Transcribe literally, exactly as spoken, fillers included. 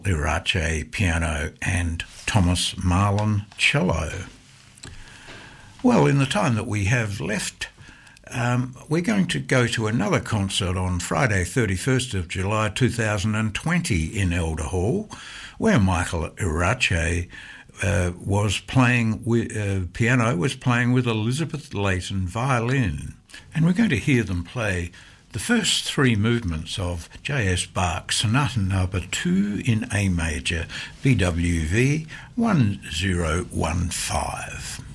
Irache piano and Thomas Marlin cello. Well, in the time that we have left, um, we're going to go to another concert on Friday, thirty-first of July two thousand twenty in Elder Hall, where Michael Irache uh, was playing with uh, piano, was playing with Elizabeth Layton violin, and we're going to hear them play the first three movements of J S Bach's Sonata Number two in A major, B W V one zero one five.